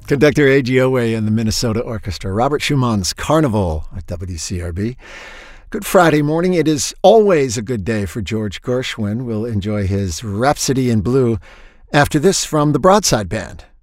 Conductor A.G. Oway and the Minnesota Orchestra. Robert Schumann's Carnival at WCRB. Good Friday morning. It is always a good day for George Gershwin. We'll enjoy his Rhapsody in Blue after this from the Broadside Band.